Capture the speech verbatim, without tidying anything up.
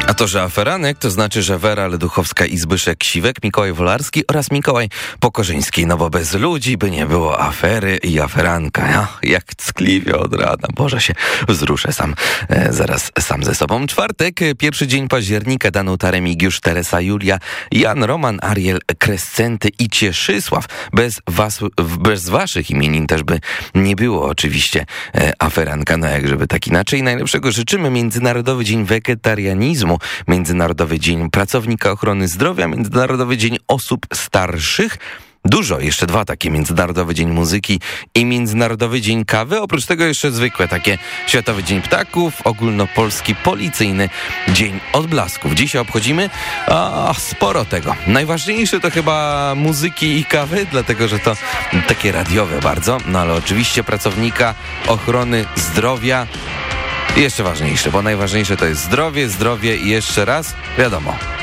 A to, że aferanek, to znaczy, że Wera Leduchowska i Zbyszek Siwek, Mikołaj Wolarski oraz Mikołaj Pokorzyński. No bo bez ludzi by nie było afery i aferanka. Ja, jak ckliwie od rana. Boże, się wzruszę sam, e, zaraz sam ze sobą. Czwartek, pierwszy dzień października. Danuta, Remigiusz, Teresa, Julia, Jan, Roman, Ariel, Krescenty i Cieszysław. Bez was, bez waszych imienin też by nie było oczywiście e, aferanka. No jak żeby tak inaczej. Najlepszego życzymy. Międzynarodowy Dzień Wegetarianizmu, Międzynarodowy Dzień Pracownika Ochrony Zdrowia, Międzynarodowy Dzień Osób Starszych. Dużo, jeszcze dwa takie, Międzynarodowy Dzień Muzyki i Międzynarodowy Dzień Kawy. Oprócz tego jeszcze zwykłe takie Światowy Dzień Ptaków, Ogólnopolski Policyjny Dzień Odblasków. Dzisiaj obchodzimy a, sporo tego. Najważniejsze to chyba muzyki i kawy, dlatego że to takie radiowe bardzo, no ale oczywiście Pracownika Ochrony Zdrowia. I jeszcze ważniejsze, bo najważniejsze to jest zdrowie, zdrowie i jeszcze raz, wiadomo,